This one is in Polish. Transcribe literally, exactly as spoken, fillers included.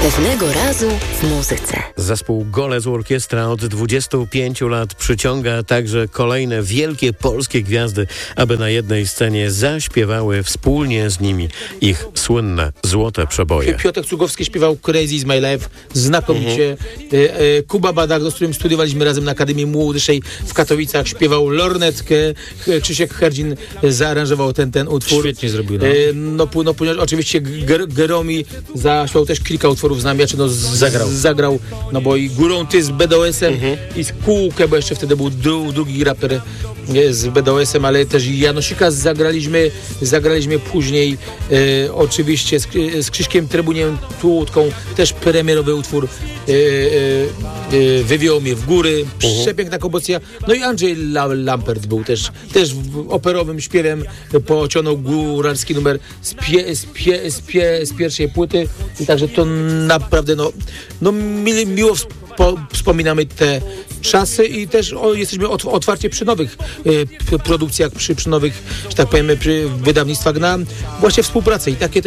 Pewnego razu w muzyce. Zespół Golec Orkiestra od dwudziestu pięciu lat przyciąga także kolejne wielkie polskie gwiazdy, aby na jednej scenie zaśpiewały wspólnie z nimi ich słynne złote przeboje. Piotr Cugowski śpiewał Crazy is my life znakomicie. Mhm. E, e, Kuba Badak, z którym studiowaliśmy razem na Akademii Młodszej w Katowicach, śpiewał lornetkę. Krzysiek Herdzin zaaranżował ten, ten utwór. Świetnie zrobił. No, e, no, no oczywiście Ger- Geromi zaśpiewał też kilka utworów z nami, znaczy no z, zagrał. zagrał, no bo i Górą Ty z B D O S-em mhm. i z Kółkę, bo jeszcze wtedy był dru, drugi raper z B D O S-em, ale też Janosika zagraliśmy, zagraliśmy później e, oczywiście z, z Krzyśkiem Trebuniem Tłutką, też premierowy utwór e, e, Wywiało mnie w góry, uh-huh. przepiękna kompozycja. No i Andrzej Lampert był też, też operowym śpiewem, pociągnął góralski numer z, pie, z, pie, z, pie, z pierwszej płyty i także to naprawdę no, no mi, miło wspo, wspominamy te czasy i też o, jesteśmy otwarci przy nowych y, produkcjach, przy, przy nowych, że tak powiem, przy wydawnictwach na właśnie współpracę i takie